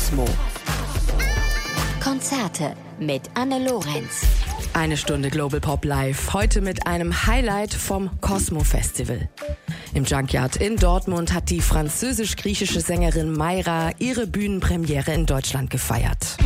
Cosmo. Konzerte mit Anne Lorenz. Eine Stunde Global Pop Live, heute mit einem Highlight vom Cosmo Festival. Im Junkyard in Dortmund hat die französisch-griechische Sängerin Mayra ihre Bühnenpremiere in Deutschland gefeiert.